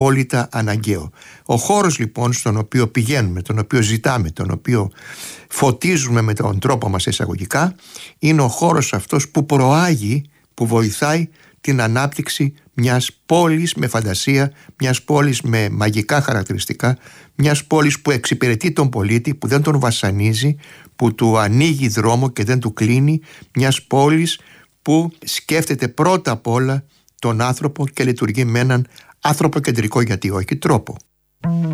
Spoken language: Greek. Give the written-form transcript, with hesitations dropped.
απόλυτα αναγκαίο. Ο χώρος λοιπόν στον οποίο πηγαίνουμε, τον οποίο ζητάμε, τον οποίο φωτίζουμε με τον τρόπο μας εισαγωγικά, είναι ο χώρος αυτός που προάγει, που βοηθάει την ανάπτυξη μιας πόλης με φαντασία, μιας πόλης με μαγικά χαρακτηριστικά, μιας πόλης που εξυπηρετεί τον πολίτη, που δεν τον βασανίζει, που του ανοίγει δρόμο και δεν του κλείνει, μιας πόλης που σκέφτεται πρώτα απ' όλα τον άνθρωπο και λειτουργεί με έναν ανθρωποκεντρικό, γιατί όχι, τρόπο.